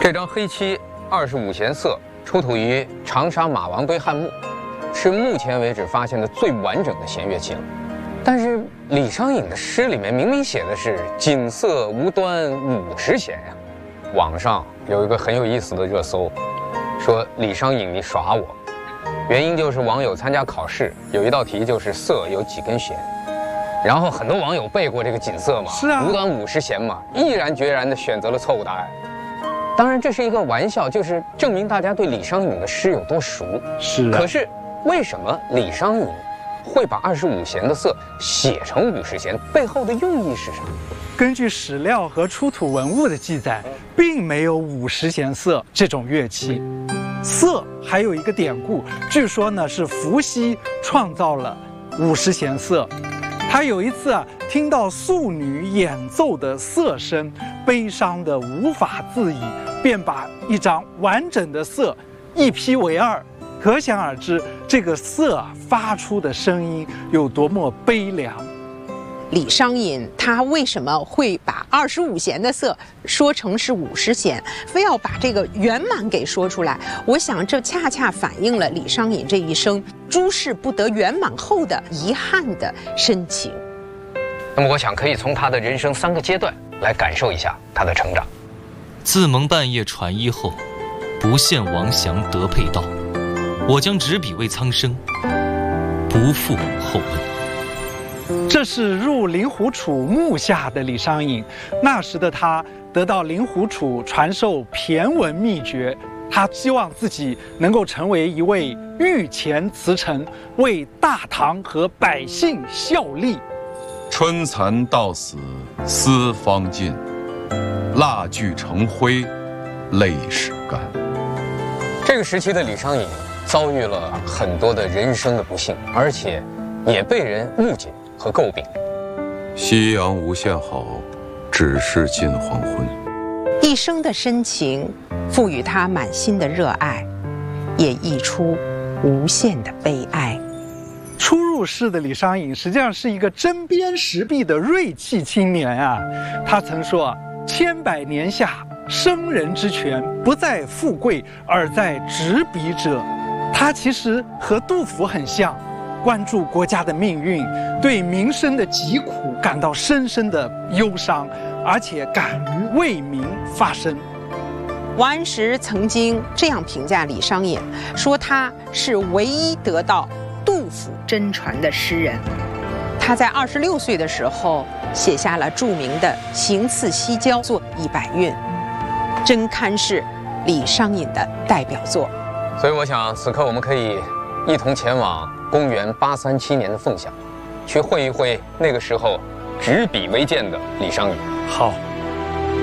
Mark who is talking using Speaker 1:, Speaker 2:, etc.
Speaker 1: 这张黑漆25弦色出土于长沙马王堆汉墓，是目前为止发现的最完整的弦乐器了。但是李商隐的诗里面明明写的是锦瑟无端50弦呀。网上有一个很有意思的热搜，说李商隐你耍我，原因就是网友参加考试，有一道题就是瑟有几根弦，然后很多网友背过这个锦瑟嘛，
Speaker 2: 是啊，
Speaker 1: 无端50弦嘛，毅然决然地选择了错误答案。当然这是一个玩笑，就是证明大家对李商隐的诗有多熟。
Speaker 2: 是啊。
Speaker 1: 可是为什么李商隐会把25弦的瑟写成50弦？背后的用意是什么？
Speaker 2: 根据史料和出土文物的记载，并没有50弦瑟这种乐器。瑟还有一个典故，据说呢是伏羲创造了50弦瑟。他有一次听到素女演奏的瑟声，悲伤得无法自已，便把一张完整的瑟一劈为2。可想而知，这个瑟发出的声音有多么悲凉。
Speaker 3: 李商隐他为什么会把25弦的瑟说成是50弦，非要把这个圆满给说出来？我想这恰恰反映了李商隐这一生诸事不得圆满后的遗憾的深情。
Speaker 1: 那么我想可以从他的人生3个阶段来感受一下他的成长。
Speaker 4: 自蒙半夜传衣后，不羡王祥得佩刀。我将执笔为苍生，不负后问。
Speaker 2: 这是入灵狐楚墓下的李商隐，那时的他得到灵狐楚传授骈文秘诀，他希望自己能够成为一位御前词臣，为大唐和百姓效力。
Speaker 5: 春蚕到死丝方尽，蜡炬成灰泪始干。
Speaker 1: 这个时期的李商隐遭遇了很多的人生的不幸，而且也被人误解和诟病。
Speaker 5: 夕阳无限好，只是近黄昏。
Speaker 3: 一生的深情赋予他满心的热爱，也溢出无限的悲哀。
Speaker 2: 初入仕的李商隐实际上是一个针砭时弊的锐气青年啊。他曾说：“100年下，生人之权不在富贵，而在执笔者。”他其实和杜甫很像，关注国家的命运，对民生的疾苦感到深深的忧伤，而且敢于为民发声。
Speaker 3: 王安石曾经这样评价李商隐，说他是唯一得到杜甫真传的诗人。他在26岁的时候写下了著名的《行刺西郊作100韵》，真堪是李商隐的代表作。
Speaker 1: 所以我想此刻我们可以一同前往公元837年的凤翔，去会一会那个时候执笔为鉴的李商隐。
Speaker 2: 好。